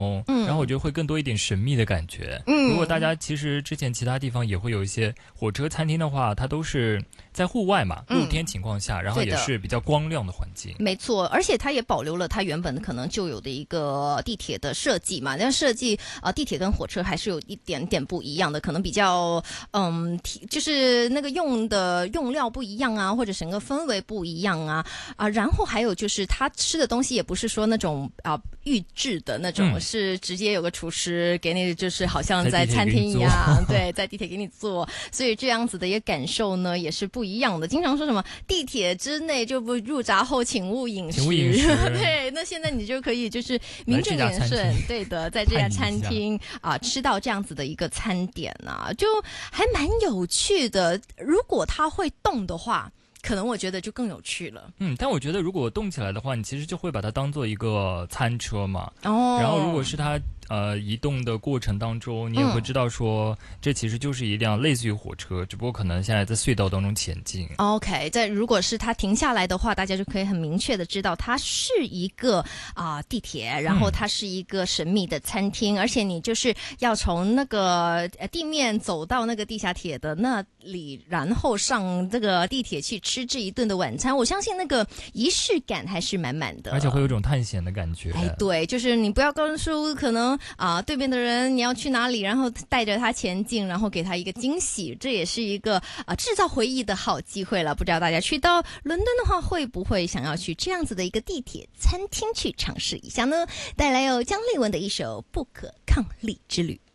然后我觉得会更多一点神秘的感觉。如果大家其实之前其他地方也会有一些火车餐厅的话，它都是在户外嘛，露天情况下，然后也是比较光亮的环境。 没错，而且它也保留了它原本可能就有的一个地铁的设计嘛，但设计地铁跟火车还是有一点点不一样的，可能比较就是那个用料不一样啊，或者整个氛围不一样啊然后还有就是它吃的东西也不是说那种预制的那种，是直接有个厨师给你，就是好像在餐厅一样，对，在地铁给你做，所以这样子的一个感受呢也是不一样的。经常说什么地铁之内就不入闸后请勿饮食，对，那现在你就可以就是名正言顺，对的，在这家餐厅吃到这样子的一个餐点就还蛮有趣的。如果它会动的话，可能我觉得就更有趣了。 但我觉得如果动起来的话，你其实就会把它当做一个餐车嘛。然后如果是它移动的过程当中，你也会知道说，这其实就是一辆类似于火车，只不过可能现在在隧道当中前进。 OK， 如果是它停下来的话，大家就可以很明确的知道它是一个地铁，然后它是一个神秘的餐厅，而且你就是要从那个地面走到那个地下铁的那里，然后上这个地铁去吃这一顿的晚餐。我相信那个仪式感还是满满的， 而且会有一种探险的感觉。 对，就是你不要告诉可能对面的人你要去哪里，然后带着他前进，然后给他一个惊喜，这也是一个制造回忆的好机会了。不知道大家去到伦敦的话，会不会想要去这样子的一个地铁餐厅去尝试一下呢？带来有姜丽文的一首《不可抗力之旅》。